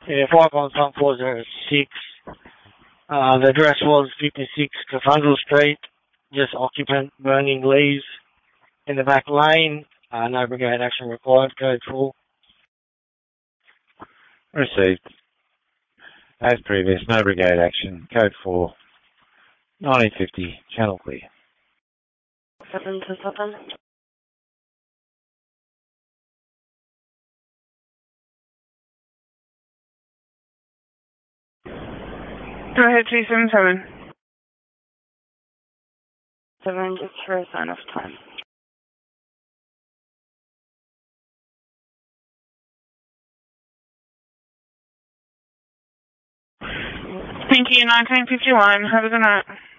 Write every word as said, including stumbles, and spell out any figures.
Yeah, five one one four zero six. Uh, the address was fifty-six Trafalgar Street. Just occupant burning leaves in the back lane. Uh, no brigade action required. Code four. Received. As previous, no brigade action. Code four. nineteen fifty. Channel clear. seven to seven. Go ahead, two seven seven. Seven, just for a sign off time. Thank you, nineteen fifty-one. Have a good night.